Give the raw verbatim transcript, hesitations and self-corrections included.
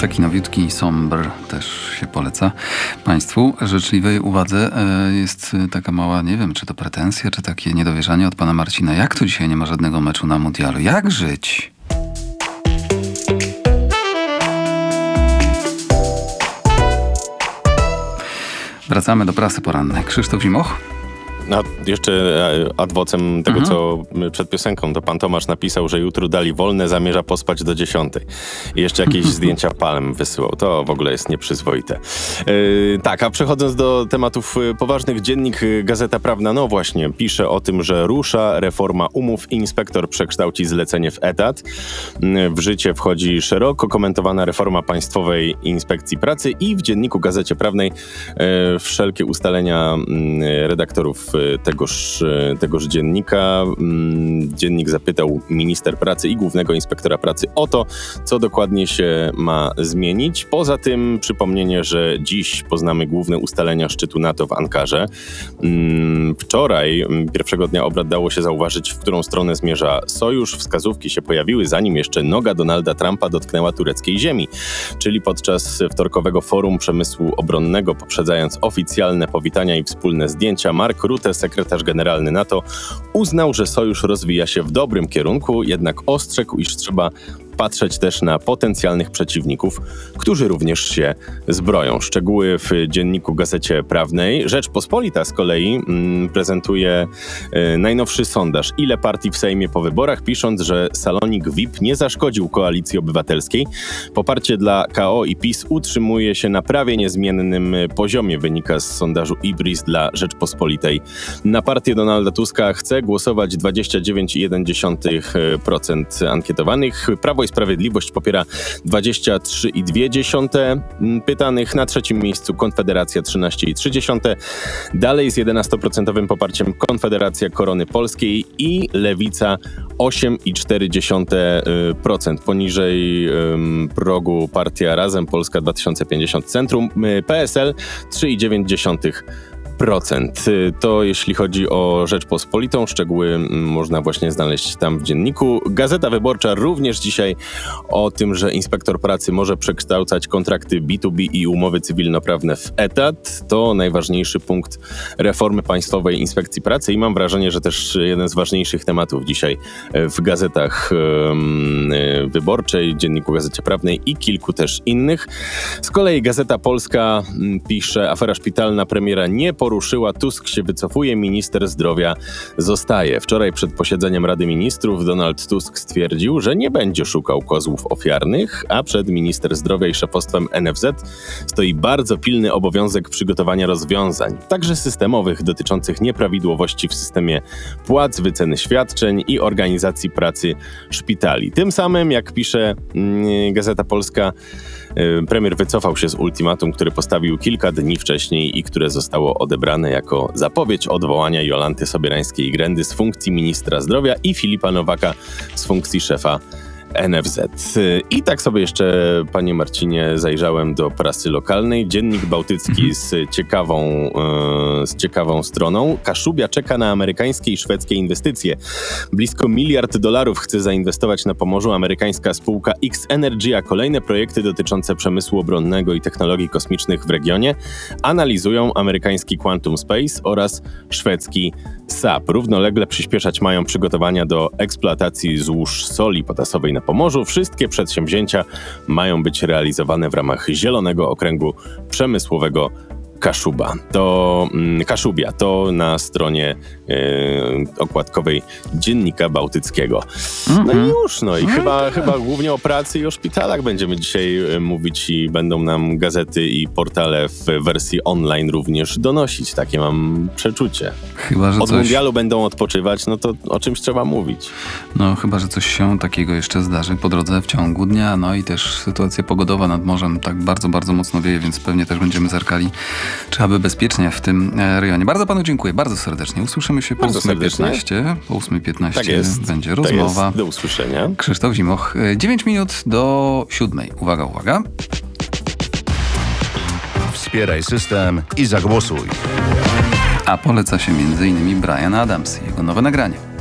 Taki nowiutki Somber też się poleca Państwu. Życzliwej uwadze jest taka mała, nie wiem, czy to pretensja, czy takie niedowierzanie od pana Marcina. Jak to dzisiaj nie ma żadnego meczu na mundialu? Jak żyć? Wracamy do prasy porannej. Krzysztof Zimoch. No, jeszcze ad vocem tego, mhm. co przed piosenką, to pan Tomasz napisał, że jutro dali wolne, zamierza pospać do dziesiątej. I jeszcze jakieś zdjęcia palm wysyłał. To w ogóle jest nieprzyzwoite. Yy, tak, a przechodząc do tematów poważnych, dziennik Gazeta Prawna, no właśnie, pisze o tym, że rusza reforma umów. Inspektor przekształci zlecenie w etat. W życie wchodzi szeroko komentowana reforma Państwowej Inspekcji Pracy i w dzienniku Gazecie Prawnej yy, wszelkie ustalenia yy, redaktorów Tegoż, tegoż dziennika. Dziennik zapytał minister pracy i głównego inspektora pracy o to, co dokładnie się ma zmienić. Poza tym przypomnienie, że dziś poznamy główne ustalenia szczytu NATO w Ankarze. Wczoraj, pierwszego dnia obrad, dało się zauważyć, w którą stronę zmierza sojusz. Wskazówki się pojawiły, zanim jeszcze noga Donalda Trumpa dotknęła tureckiej ziemi. Czyli podczas wtorkowego forum przemysłu obronnego, poprzedzając oficjalne powitania i wspólne zdjęcia, Mark Rutte, sekretarz generalny NATO, uznał, że sojusz rozwija się w dobrym kierunku, jednak ostrzegł, iż trzeba patrzeć też na potencjalnych przeciwników, którzy również się zbroją. Szczegóły w dzienniku Gazecie Prawnej. Rzeczpospolita z kolei mm, prezentuje y, najnowszy sondaż Ile partii w Sejmie po wyborach, pisząc, że salonik V I P nie zaszkodził Koalicji Obywatelskiej. Poparcie dla K O i PiS utrzymuje się na prawie niezmiennym poziomie, wynika z sondażu Ibris dla Rzeczpospolitej. Na partię Donalda Tuska chce głosować dwadzieścia dziewięć przecinek jeden procent ankietowanych. Prawo i Sprawiedliwość popiera dwadzieścia trzy przecinek dwa procent pytanych. Na trzecim miejscu Konfederacja trzynaście przecinek trzy procent. Dalej z jedenastoprocentowym poparciem Konfederacja Korony Polskiej i Lewica osiem przecinek cztery procent. Poniżej um, progu partia Razem Polska dwa tysiące pięćdziesiąt Centrum, P S L trzy przecinek dziewięć procent. To jeśli chodzi o Rzeczpospolitą, szczegóły można właśnie znaleźć tam w dzienniku. Gazeta Wyborcza również dzisiaj o tym, że inspektor pracy może przekształcać kontrakty B dwa B i umowy cywilnoprawne w etat. To najważniejszy punkt reformy Państwowej Inspekcji Pracy i mam wrażenie, że też jeden z ważniejszych tematów dzisiaj w gazetach Wyborczej, dzienniku Gazecie Prawnej i kilku też innych. Z kolei Gazeta Polska pisze: afera szpitalna premiera nie poruszyła, Tusk się wycofuje, minister zdrowia zostaje. Wczoraj przed posiedzeniem Rady Ministrów Donald Tusk stwierdził, że nie będzie szukał kozłów ofiarnych, a przed minister zdrowia i szefostwem N F Z stoi bardzo pilny obowiązek przygotowania rozwiązań, także systemowych, dotyczących nieprawidłowości w systemie płac, wyceny świadczeń i organizacji pracy szpitali. Tym samym, jak pisze Gazeta Polska, premier wycofał się z ultimatum, które postawił kilka dni wcześniej i które zostało odebrane jako zapowiedź odwołania Jolanty Sobierańskiej-Grendy z funkcji ministra zdrowia i Filipa Nowaka z funkcji szefa N F Z. I tak sobie jeszcze, panie Marcinie, zajrzałem do prasy lokalnej. Dziennik Bałtycki z ciekawą, e, z ciekawą stroną. Kaszubia czeka na amerykańskie i szwedzkie inwestycje. Blisko miliard dolarów chce zainwestować na Pomorzu amerykańska spółka X-Energy, a kolejne projekty dotyczące przemysłu obronnego i technologii kosmicznych w regionie analizują amerykański Quantum Space oraz szwedzki S A P. Równolegle przyspieszać mają przygotowania do eksploatacji złóż soli potasowej na Pomorzu. Wszystkie przedsięwzięcia mają być realizowane w ramach Zielonego Okręgu Przemysłowego Kaszuba. To mm, Kaszubia, to na stronie e, okładkowej Dziennika Bałtyckiego. Mm-hmm. No i już, no i mm-hmm. chyba, chyba głównie o pracy i o szpitalach będziemy dzisiaj mówić i będą nam gazety i portale w wersji online również donosić. Takie mam przeczucie. Chyba, że Od coś... mundialu będą odpoczywać, no to o czymś trzeba mówić. No chyba, że coś się takiego jeszcze zdarzy po drodze w ciągu dnia. No i też sytuacja pogodowa nad morzem tak bardzo, bardzo mocno wieje, więc pewnie też będziemy zerkali, czy aby bezpiecznie w tym rejonie. Bardzo panu dziękuję, bardzo serdecznie. Usłyszymy się po ósma piętnaście. Po ósma piętnaście tak jest, będzie rozmowa. Jest. Do usłyszenia. Krzysztof Zimoch. dziewięć minut do siódmej. Uwaga, uwaga. Wspieraj system i zagłosuj. A poleca się między innymi Bryan Adams i jego nowe nagranie.